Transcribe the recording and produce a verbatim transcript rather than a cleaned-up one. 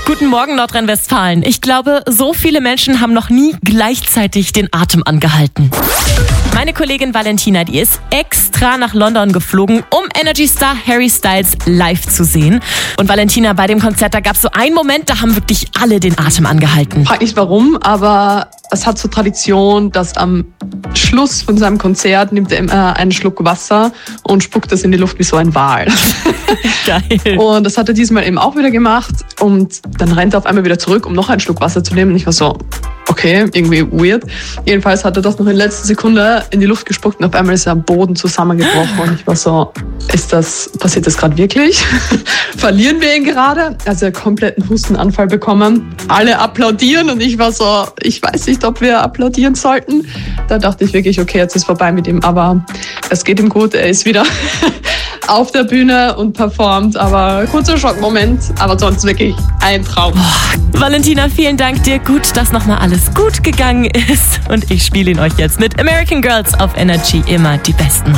Guten Morgen, Nordrhein-Westfalen. Ich glaube, so viele Menschen haben noch nie gleichzeitig den Atem angehalten. Meine Kollegin Valentina, die ist extra nach London geflogen, um Energy-Star Harry Styles live zu sehen. Und Valentina, bei dem Konzert, da gab es so einen Moment, da haben wirklich alle den Atem angehalten. Frag nicht warum, aber es hat so Tradition, dass am Schluss von seinem Konzert nimmt er immer einen Schluck Wasser und spuckt das in die Luft wie so ein Wal. Geil. Und das hat er diesmal eben auch wieder gemacht und dann rennt er auf einmal wieder zurück, um noch einen Schluck Wasser zu nehmen. Und ich war so, okay, irgendwie weird. Jedenfalls hat er das noch in letzter Sekunde in die Luft gespuckt und auf einmal ist er am Boden zusammengebrochen. Und ich war so, ist das, passiert das gerade wirklich? Verlieren wir ihn gerade? Also einen kompletten Hustenanfall bekommen. Alle applaudieren und ich war so, ich weiß nicht, ob wir applaudieren sollten. Da dachte ich wirklich, okay, jetzt ist vorbei mit ihm. Aber es geht ihm gut, er ist wieder auf der Bühne und performt. Aber kurzer Schockmoment, aber sonst wirklich ein Traum. Oh, Valentina, vielen Dank dir. Gut, dass nochmal alles gut gegangen ist. Und ich spiele ihn euch jetzt mit American Girls auf Energy. Immer die besten